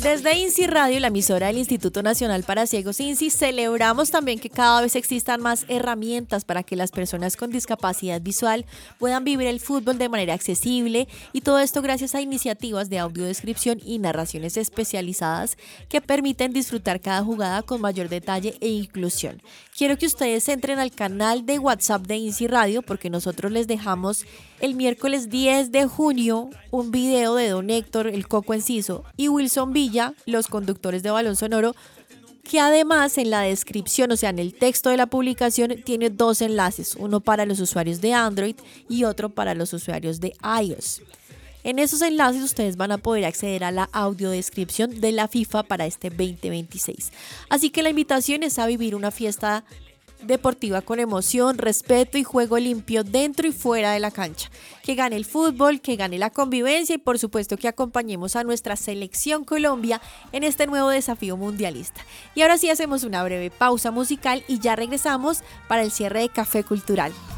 Desde INSI Radio, la emisora del Instituto Nacional para Ciegos INSI, celebramos también que cada vez existan más herramientas para que las personas con discapacidad visual puedan vivir el fútbol de manera accesible, y todo esto gracias a iniciativas de audiodescripción y narraciones especializadas que permiten disfrutar cada jugada con mayor detalle e inclusión. Quiero que ustedes entren al canal de WhatsApp de INSI Radio, porque nosotros les dejamos el miércoles 10 de junio un video de Don Héctor, el Coco Enciso, y Wilson Villa, los conductores de Balón Sonoro, que además en la descripción, o sea, en el texto de la publicación, tiene dos enlaces, uno para los usuarios de Android y otro para los usuarios de iOS. En esos enlaces ustedes van a poder acceder a la audiodescripción de la FIFA para este 2026. Así que la invitación es a vivir una fiesta deportiva con emoción, respeto y juego limpio dentro y fuera de la cancha. Que gane el fútbol, que gane la convivencia y por supuesto que acompañemos a nuestra selección Colombia en este nuevo desafío mundialista. Y ahora sí hacemos una breve pausa musical y ya regresamos para el cierre de Café Cultural.